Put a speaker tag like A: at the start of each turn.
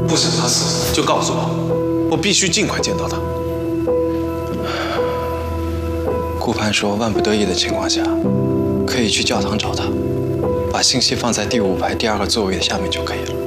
A: 不想他死，就告诉我，我必须尽快见到他。
B: 顾盼说，万不得已的情况下，可以去教堂找他，把信息放在第5排第2个座位的下面就可以了。